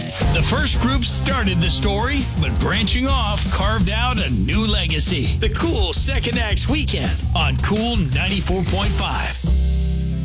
The first group started the story, but branching off carved out a new legacy. The Cool Second Acts Weekend on Cool 94.5.